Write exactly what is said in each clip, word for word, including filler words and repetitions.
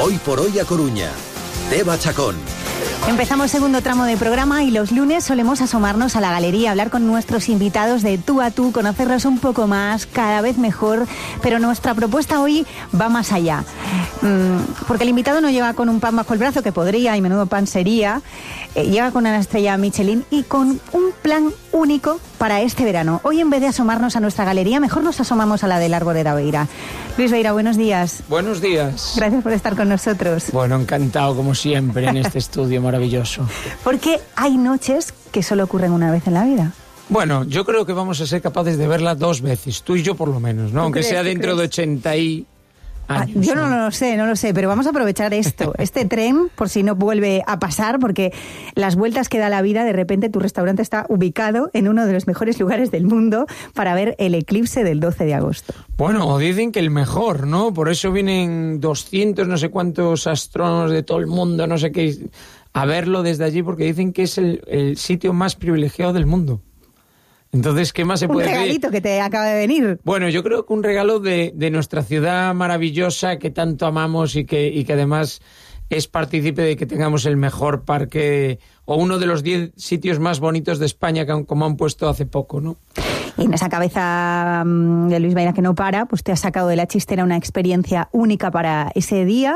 Hoy por hoy a Coruña. Teba Chacón. Empezamos segundo tramo de programa y los lunes solemos asomarnos a la galería, hablar con nuestros invitados de tú a tú, conocerlos un poco más, cada vez mejor, pero nuestra propuesta hoy va más allá. Porque el invitado no llega con un pan bajo el brazo, que podría, y menudo pan sería, eh, llega con una estrella Michelin y con un plan único para este verano. Hoy, en vez de asomarnos a nuestra galería, mejor nos asomamos a la del Arboreda Beira. Luis Beira, buenos días. Buenos días. Gracias por estar con nosotros. Bueno, encantado como siempre en este estudio maravilloso. Porque hay noches que solo ocurren una vez en la vida. Bueno, yo creo que vamos a ser capaces de verla dos veces, tú y yo por lo menos, ¿no? Aunque sea dentro de ochenta y años. Ah, yo no, ¿no? no lo sé, no lo sé, pero vamos a aprovechar esto, este tren, por si no vuelve a pasar, porque las vueltas que da la vida, de repente tu restaurante está ubicado en uno de los mejores lugares del mundo para ver el eclipse del doce de agosto. Bueno, dicen que el mejor, ¿no? Por eso vienen doscientos no sé cuántos astrónomos de todo el mundo, no sé qué, a verlo desde allí, porque dicen que es el, el sitio más privilegiado del mundo. Entonces, ¿qué más se puede pedir? Un regalito que te acaba de venir. Bueno, yo creo que un regalo de, de nuestra ciudad maravillosa que tanto amamos y que, y que además es partícipe de que tengamos el mejor parque o uno de los diez sitios más bonitos de España, que, como han puesto hace poco, ¿no? Y en esa cabeza de Luis Beira que no para, pues te has sacado de la chistera una experiencia única para ese día,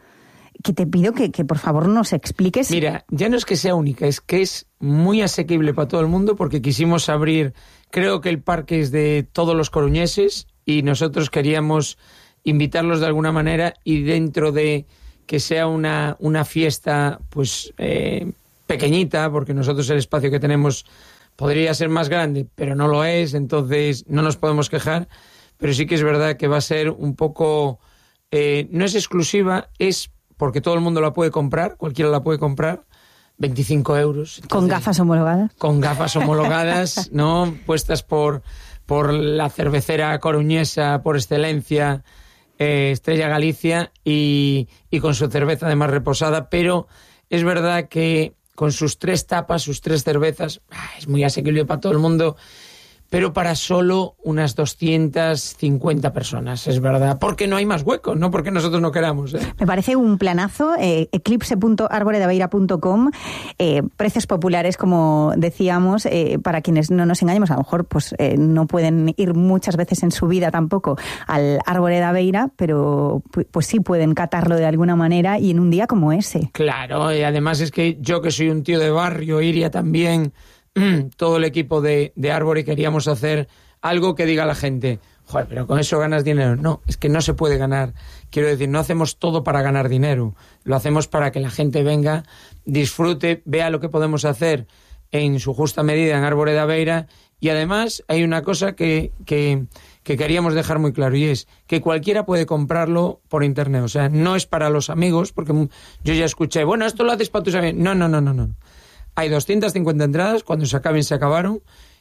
que te pido que, que por favor nos expliques. Mira, ya no es que sea única, es que es muy asequible para todo el mundo, porque quisimos abrir, creo que el parque es de todos los coruñeses y nosotros queríamos invitarlos de alguna manera, y dentro de que sea una, una fiesta pues eh, pequeñita, porque nosotros el espacio que tenemos podría ser más grande, pero no lo es, entonces no nos podemos quejar, pero sí que es verdad que va a ser un poco, eh, no es exclusiva, es porque todo el mundo la puede comprar, cualquiera la puede comprar, veinticinco euros. Entonces, ¿con gafas homologadas? Con gafas homologadas, ¿no? Puestas por, por la cervecera coruñesa por excelencia, eh, Estrella Galicia, y, y con su cerveza además reposada, pero es verdad que con sus tres tapas, sus tres cervezas, es muy asequible para todo el mundo, pero para solo unas doscientas cincuenta personas, es verdad, porque no hay más huecos, no porque nosotros no queramos. ¿eh? Me parece un planazo, eh, eclipse punto arboredabeira punto com, eh, precios populares, como decíamos, eh, para quienes no nos engañemos, a lo mejor pues eh, no pueden ir muchas veces en su vida tampoco al Arboreda Beira, pero pues sí pueden catarlo de alguna manera y en un día como ese. Claro, y además es que yo, que soy un tío de barrio, Iria también, todo el equipo de, de Árbore, queríamos hacer algo que diga a la gente, joder, pero con eso ganas dinero. No, es que no se puede ganar. Quiero decir, no hacemos todo para ganar dinero, lo hacemos para que la gente venga, disfrute, vea lo que podemos hacer en su justa medida en Arboreda Beira. Y además hay una cosa que, que, que queríamos dejar muy claro, y es que cualquiera puede comprarlo por internet. O sea, no es para los amigos, porque yo ya escuché, bueno, esto lo haces para tus amigos. No, no, no, no, no. Hay doscientas cincuenta entradas, cuando se acaben se acabaron,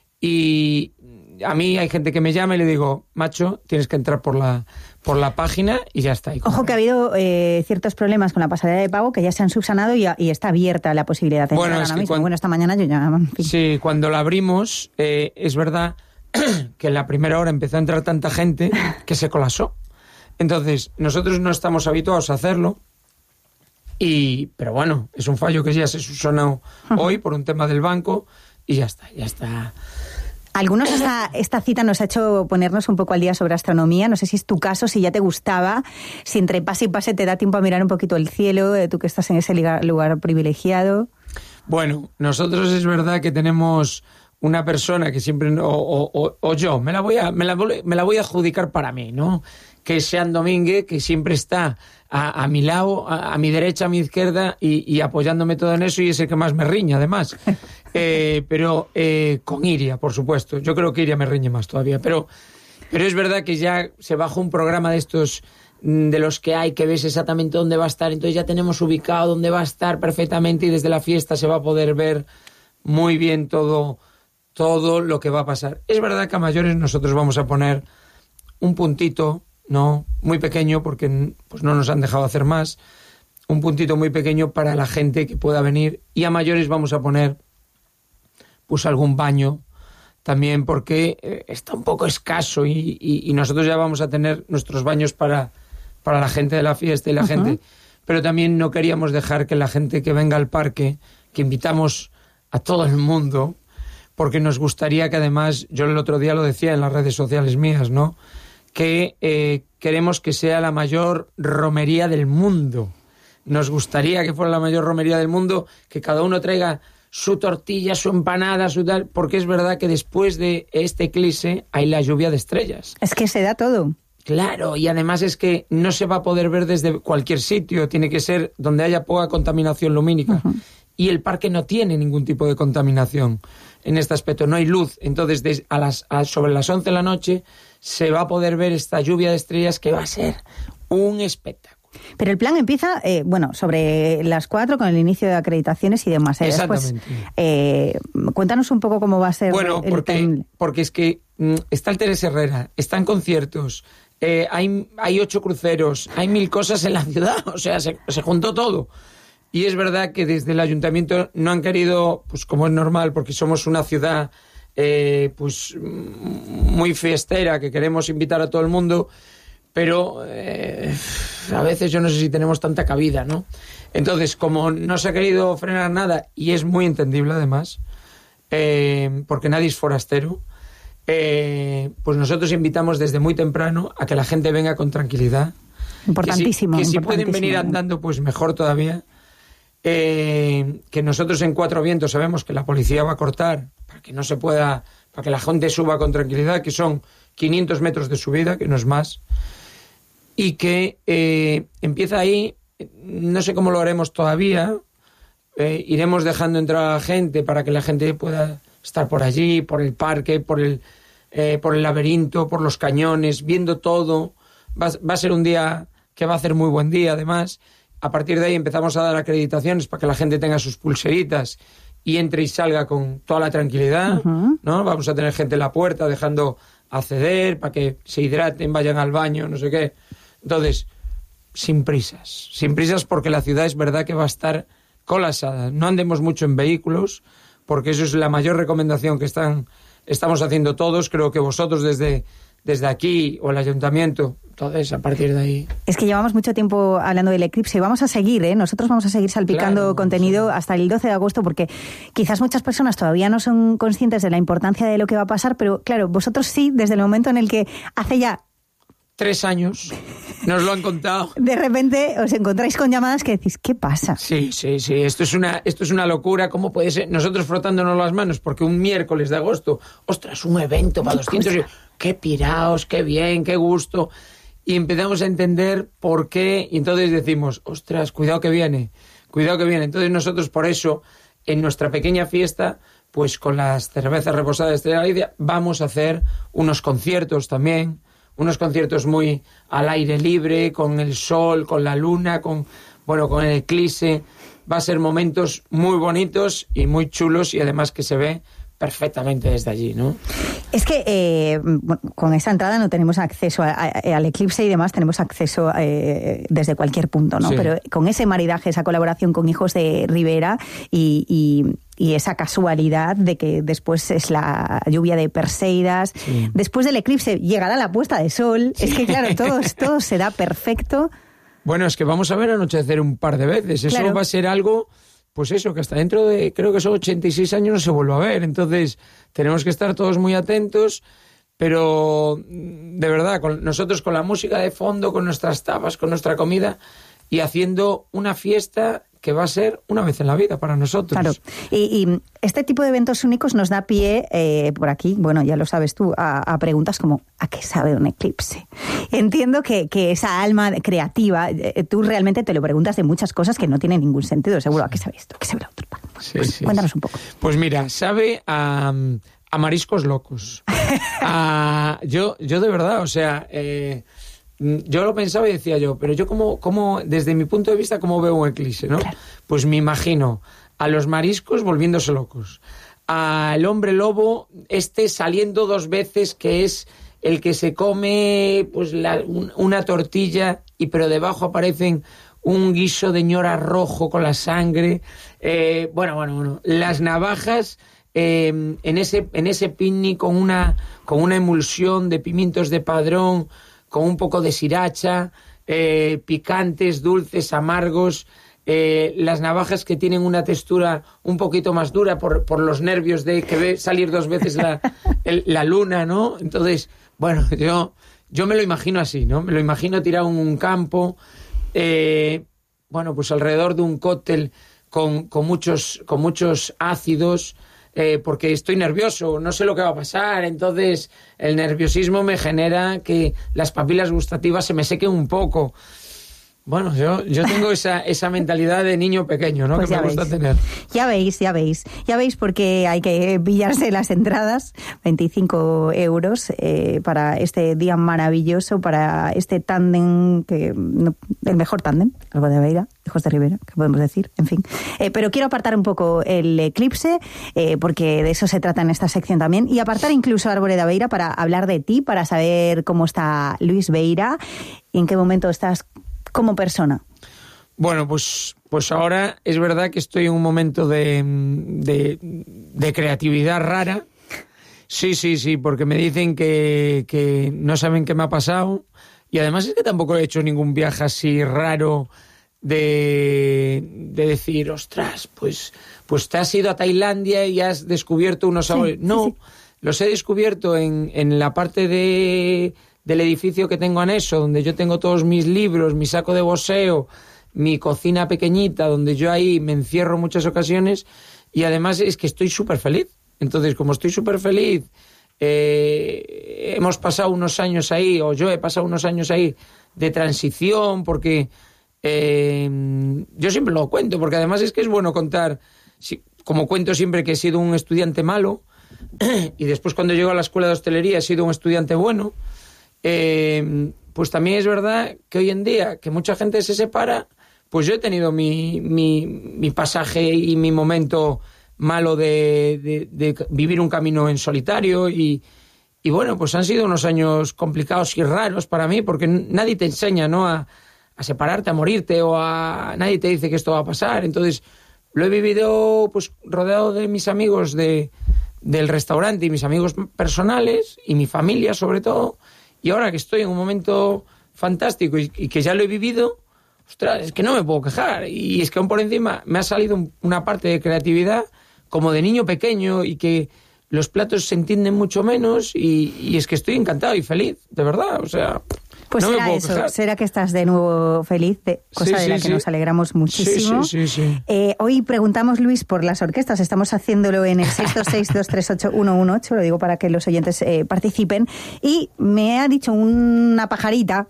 y a mí hay gente que me llama y le digo, macho, tienes que entrar por la por la página y ya está. Ojo que ha habido eh, ciertos problemas con la pasarela de pago que ya se han subsanado y, y está abierta la posibilidad de bueno, entrar es ahora que mismo. Cuando, bueno, esta mañana yo ya... En fin. Sí, cuando la abrimos, eh, es verdad que en la primera hora empezó a entrar tanta gente que se colapsó. Entonces, nosotros no estamos habituados a hacerlo, y pero bueno, es un fallo que ya se subsanó hoy por un tema del banco y ya está, ya está. Algunos esta, esta cita nos ha hecho ponernos un poco al día sobre astronomía. No sé si es tu caso, si ya te gustaba, si entre pase y pase te da tiempo a mirar un poquito el cielo, tú que estás en ese lugar, lugar privilegiado. Bueno, nosotros es verdad que tenemos una persona que siempre, o, o, o yo, me la voy a me la, me la voy a adjudicar para mí, ¿no? Que es Sean Domínguez, que siempre está a, a mi lado, a, a mi derecha, a mi izquierda, y, y apoyándome todo en eso, y es el que más me riña, además. eh, pero eh, con Iria, por supuesto. Yo creo que Iria me riñe más todavía. Pero, pero es verdad que ya se bajó un programa de estos, de los que hay, que ves exactamente dónde va a estar. Entonces ya tenemos ubicado dónde va a estar perfectamente, y desde la fiesta se va a poder ver muy bien todo, todo lo que va a pasar. Es verdad que a mayores nosotros vamos a poner un puntito, no muy pequeño, porque pues no nos han dejado hacer más, un puntito muy pequeño para la gente que pueda venir, y a mayores vamos a poner pues algún baño también, porque eh, está un poco escaso, y, y, y nosotros ya vamos a tener nuestros baños para, para la gente de la fiesta y la uh-huh. gente pero también no queríamos dejar que la gente que venga al parque, que invitamos a todo el mundo, porque nos gustaría que además, yo el otro día lo decía en las redes sociales mías, ¿no?, que eh, queremos que sea la mayor romería del mundo. Nos gustaría que fuera la mayor romería del mundo, que cada uno traiga su tortilla, su empanada, su tal, porque es verdad que después de este eclipse hay la lluvia de estrellas. Es que se da todo. Claro, y además es que no se va a poder ver desde cualquier sitio, tiene que ser donde haya poca contaminación lumínica. Uh-huh. Y el parque no tiene ningún tipo de contaminación en este aspecto, no hay luz. Entonces, desde a las, a sobre las once de la noche se va a poder ver esta lluvia de estrellas que va a ser un espectáculo. Pero el plan empieza, eh, bueno, sobre las cuatro con el inicio de acreditaciones y demás. ¿eh? Exactamente. Después, eh, cuéntanos un poco cómo va a ser. Bueno, el porque, plan. porque es que mm, está el Teresa Herrera, están conciertos, eh, hay, hay ocho cruceros, hay mil cosas en la ciudad, o sea, se, se juntó todo. Y es verdad que desde el ayuntamiento no han querido, pues como es normal, porque somos una ciudad eh, pues muy fiestera, que queremos invitar a todo el mundo, pero eh, a veces yo no sé si tenemos tanta cabida, ¿no? Entonces, como no se ha querido frenar nada, y es muy entendible además, eh, porque nadie es forastero, eh, pues nosotros invitamos desde muy temprano a que la gente venga con tranquilidad. Importantísimo. Que si, que si importantísimo. pueden venir andando, pues mejor todavía. Eh, que nosotros en Cuatro Vientos sabemos que la policía va a cortar para que no se pueda, para que la gente suba con tranquilidad, que son quinientos metros de subida, que no es más, y que eh, empieza ahí, no sé cómo lo haremos todavía, eh, iremos dejando entrar a la gente para que la gente pueda estar por allí, por el parque, por el, eh, por el laberinto, por los cañones, viendo todo. Va, va a ser un día que va a hacer muy buen día además. A partir de ahí empezamos a dar acreditaciones para que la gente tenga sus pulseritas y entre y salga con toda la tranquilidad, uh-huh. ¿no? Vamos a tener gente en la puerta dejando acceder para que se hidraten, vayan al baño, no sé qué. Entonces, sin prisas, sin prisas porque la ciudad es verdad que va a estar colapsada. No andemos mucho en vehículos porque eso es la mayor recomendación que están, estamos haciendo todos. Creo que vosotros desde... desde aquí o el ayuntamiento, entonces a partir de ahí. Es que llevamos mucho tiempo hablando del eclipse y vamos a seguir, ¿eh? Nosotros vamos a seguir salpicando claro, contenido sí. hasta el doce de agosto porque quizás muchas personas todavía no son conscientes de la importancia de lo que va a pasar, pero claro, vosotros sí, desde el momento en el que hace ya tres años nos lo han contado. De repente os encontráis con llamadas que decís, ¿qué pasa? Sí, sí, sí, esto es una, esto es una locura. ¿Cómo puede ser? Nosotros frotándonos las manos porque un miércoles de agosto, ostras, un evento para doscientos... Y, qué piraos, qué bien, qué gusto. Y empezamos a entender por qué, y entonces decimos, ostras, cuidado que viene, cuidado que viene. Entonces nosotros por eso, en nuestra pequeña fiesta, pues con las cervezas reposadas de Galicia, vamos a hacer unos conciertos también, unos conciertos muy al aire libre, con el sol, con la luna, con, bueno, con el eclipse. Va a ser momentos muy bonitos y muy chulos y además que se ve perfectamente desde allí, ¿no? Es que eh, con esa entrada no tenemos acceso a, a, al eclipse y demás, tenemos acceso eh, desde cualquier punto, ¿no? Sí. Pero con ese maridaje, esa colaboración con Hijos de Ribera y, y, y esa casualidad de que después es la lluvia de Perseidas, sí. Después del eclipse llegará la puesta de sol, sí. Es que claro, todo, todo se da perfecto. Bueno, es que vamos a ver anochecer un par de veces, eso claro. Va a ser algo... Pues eso, que hasta dentro de, creo que son ochenta y seis años no se vuelve a ver. Entonces, tenemos que estar todos muy atentos, pero de verdad, con nosotros con la música de fondo, con nuestras tapas, con nuestra comida y haciendo una fiesta que va a ser una vez en la vida para nosotros. Claro, y, y este tipo de eventos únicos nos da pie, eh, por aquí, bueno, ya lo sabes tú, a, a preguntas como, ¿a qué sabe un eclipse? Entiendo que, que esa alma creativa, eh, tú realmente te lo preguntas de muchas cosas que no tienen ningún sentido, seguro, ¿a qué sabe esto? ¿A qué sabe lo otro? Sí, pues, sí, cuéntanos sí. un poco. Pues mira, sabe a, a mariscos locos. a, yo, yo de verdad, o sea... Eh, yo lo pensaba y decía yo, pero yo como, como desde mi punto de vista, ¿cómo veo un eclipse, no? Claro. Pues me imagino a los mariscos volviéndose locos, al hombre lobo este saliendo dos veces, que es el que se come pues la, un, una tortilla y pero debajo aparecen un guiso de ñora rojo con la sangre, eh, bueno, bueno, bueno, las navajas... Eh, en ese, en ese picnic con una, con una emulsión de pimientos de padrón, con un poco de sriracha, eh, picantes, dulces, amargos, eh, las navajas que tienen una textura un poquito más dura por, por los nervios de que ve salir dos veces la, el, la luna, ¿no? Entonces, bueno, yo, yo me lo imagino así, ¿no? Me lo imagino tirado en un campo, eh, bueno, pues alrededor de un cóctel con, con, muchos, con muchos ácidos, eh, porque estoy nervioso, no sé lo que va a pasar, entonces el nerviosismo me genera que las papilas gustativas se me sequen un poco. Bueno, yo, yo tengo esa, esa mentalidad de niño pequeño, ¿no? Pues que me gusta veis. tener. Ya veis, ya veis. Ya veis porque hay que pillarse las entradas, veinticinco euros, eh, para este día maravilloso, para este tándem, que no, el mejor tándem, Álvaro de Beira, Hijos de Rivera, que podemos decir, en fin. Eh, pero quiero apartar un poco el eclipse, eh, porque de eso se trata en esta sección también, y apartar incluso a Arboleda Beira para hablar de ti, para saber cómo está Luis Beira y en qué momento estás como persona. Bueno, pues, pues ahora es verdad que estoy en un momento de, de, de creatividad rara. Sí, sí, sí, porque me dicen que, que no saben qué me ha pasado. Y además es que tampoco he hecho ningún viaje así raro de, de decir, ostras, pues, pues te has ido a Tailandia y has descubierto unos sabores. Sí, no, sí, sí. Los he descubierto en, en la parte de... del edificio que tengo anexo, donde yo tengo todos mis libros, mi saco de boxeo, mi cocina pequeñita, donde yo ahí me encierro muchas ocasiones, y además es que estoy súper feliz. Entonces, como estoy súper feliz, eh, hemos pasado unos años ahí, o yo he pasado unos años ahí de transición, porque eh, yo siempre lo cuento, porque además es que es bueno contar, como cuento siempre que he sido un estudiante malo, y después cuando llego a la escuela de hostelería he sido un estudiante bueno. Eh, pues también es verdad que hoy en día, que mucha gente se separa, pues yo he tenido mi, mi, mi pasaje y mi momento malo de, de, de vivir un camino en solitario y, y bueno, pues han sido unos años complicados y raros para mí, porque nadie te enseña, ¿no?, a, a separarte, a morirte, o a nadie te dice que esto va a pasar. Entonces lo he vivido pues rodeado de mis amigos de, del restaurante y mis amigos personales y mi familia sobre todo. Y ahora que estoy en un momento fantástico y, y que ya lo he vivido, ostras, es que no me puedo quejar. Y es que aún por encima me ha salido un, una parte de creatividad como de niño pequeño, y que los platos se entienden mucho menos, y, y es que estoy encantado y feliz, de verdad, o sea... Pues no será me puedo eso, quejar. Será que estás de nuevo feliz, de, cosa sí, de la sí, que sí. nos alegramos muchísimo. Sí, sí, sí, sí. Eh, hoy preguntamos, Luis, por las orquestas. Estamos haciéndolo en el seis dos seis, dos tres ocho, uno uno ocho, lo digo para que los oyentes eh, participen. Y me ha dicho una pajarita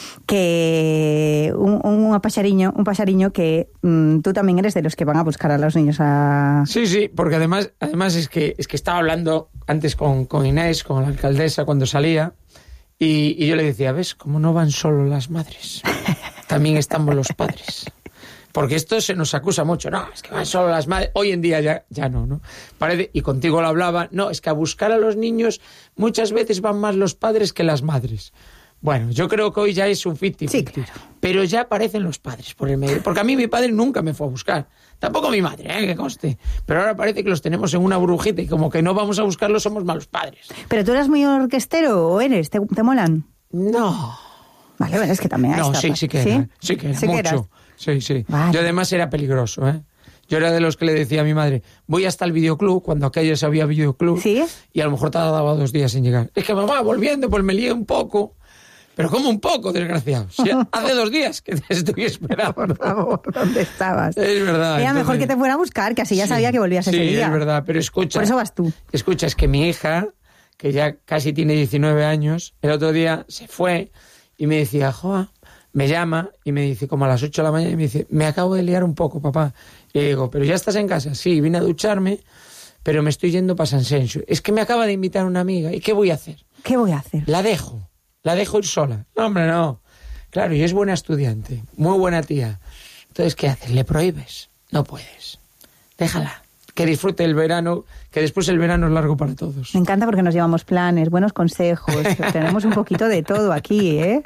que un, un paxariño, un paxariño que mmm, tú también eres de los que van a buscar a los niños a... Sí, sí, porque además, además es que es que estaba hablando antes con, con Inés, con la alcaldesa, cuando salía. Y, y yo le decía, ¿ves cómo no van solo las madres? También estamos los padres. Porque esto se nos acusa mucho. No, es que van solo las madres. Hoy en día ya, ya no, ¿no? Parece, y contigo lo hablaba, no, es que a buscar a los niños muchas veces van más los padres que las madres. Bueno, yo creo que hoy ya es un cincuenta cincuenta. Sí, claro. Pero ya aparecen los padres por el medio. Porque a mí mi padre nunca me fue a buscar. Tampoco mi madre, ¿eh? Que conste. Pero ahora parece que los tenemos en una burbujita y como que no vamos a buscarlos, somos malos padres. ¿Pero tú eras muy orquestero o eres? ¿Te, te molan? No. Vale, bueno, es que también hay No, esta sí, parte. sí que era. Sí, sí que era, ¿Sí que mucho. eras? Sí, sí. Vale. Yo además era peligroso, ¿eh? Yo era de los que le decía a mi madre, voy hasta el videoclub, cuando aquellos había videoclub. ¿Sí? Y a lo mejor tardaba dos días en llegar. Es que mamá, volviendo, pues me lié un poco. Pero como un poco, desgraciado. Si hace dos días que te estoy esperando. Por favor, ¿dónde estabas? Es verdad. Era entonces... mejor que te fuera a buscar, que así ya sí, sabía que volvías sí, ese día. Sí, es verdad, pero escucha. Por eso vas tú. Escucha, es que mi hija, que ya casi tiene diecinueve años, el otro día se fue y me decía, Joa, me llama y me dice, como a las ocho de la mañana, y me dice, me acabo de liar un poco, papá. Y le digo, ¿pero ya estás en casa? Sí, vine a ducharme, pero me estoy yendo para San Sencio. Es que me acaba de invitar una amiga, ¿y qué voy a hacer? ¿Qué voy a hacer? La dejo. La dejo ir sola. No, hombre, no. Claro, y es buena estudiante, muy buena tía. Entonces, ¿qué haces? ¿Le prohíbes? No puedes. Déjala. Que disfrute el verano, que después el verano es largo para todos. Me encanta porque nos llevamos planes, buenos consejos. Tenemos un poquito de todo aquí, ¿eh?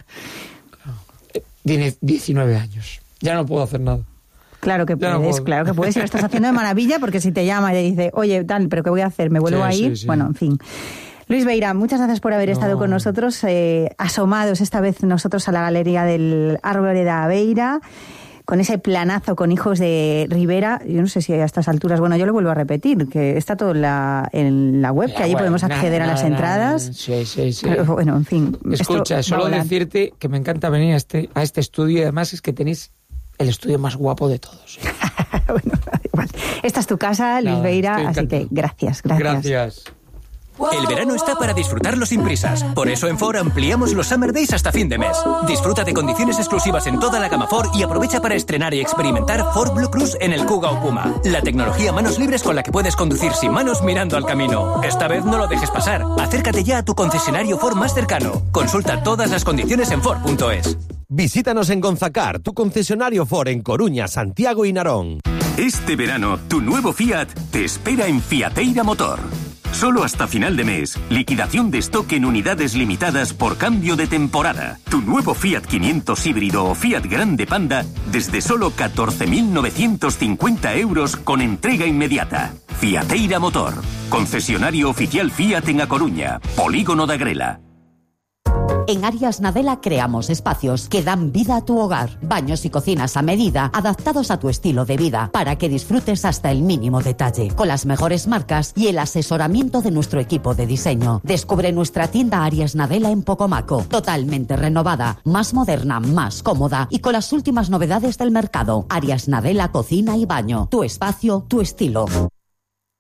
Tiene diecinueve años. Ya no puedo hacer nada. Claro que Ya puedes, no claro que puedes. Y lo estás haciendo de maravilla, porque si te llama y te dice, oye, tal, ¿pero qué voy a hacer? ¿Me vuelvo Sí, a ir? sí, sí. Bueno, en fin. Luis Beira, muchas gracias por haber no. estado con nosotros, eh, asomados esta vez nosotros a la Galería del Arboleda Beira, con ese planazo con Hijos de Rivera. Yo no sé si a estas alturas, bueno, yo lo vuelvo a repetir, que está todo en la, en la web, la que allí web, podemos acceder nada, a las nada, entradas. Nada. Sí, sí, sí. Pero bueno, en fin. Escucha, solo decirte que me encanta venir a este, a este estudio y además es que tenéis el estudio más guapo de todos. Bueno, igual. Esta es tu casa, Luis no, Beira, así que gracias, gracias. Gracias. El verano está para disfrutarlo sin prisas. Por eso en Ford ampliamos los Summer Days hasta fin de mes. Disfruta de condiciones exclusivas en toda la gama Ford y aprovecha para estrenar y experimentar Ford Blue Cruise en el Kuga o Puma. La tecnología manos libres con la que puedes conducir sin manos mirando al camino. Esta vez no lo dejes pasar. Acércate ya a tu concesionario Ford más cercano. Consulta todas las condiciones en Ford punto es. Visítanos en Gonzacar, tu concesionario Ford en Coruña, Santiago y Narón. Este verano, tu nuevo Fiat te espera en Fiateira Motor. Solo hasta final de mes, liquidación de stock en unidades limitadas por cambio de temporada. Tu nuevo Fiat quinientos híbrido o Fiat Grande Panda desde solo catorce mil novecientos cincuenta euros con entrega inmediata. Fiateira Motor, concesionario oficial Fiat en A Coruña, Polígono da Grela. En Arias Nadela creamos espacios que dan vida a tu hogar. Baños y cocinas a medida, adaptados a tu estilo de vida, para que disfrutes hasta el mínimo detalle. Con las mejores marcas y el asesoramiento de nuestro equipo de diseño. Descubre nuestra tienda Arias Nadela en Pocomaco. Totalmente renovada, más moderna, más cómoda y con las últimas novedades del mercado. Arias Nadela Cocina y Baño. Tu espacio, tu estilo.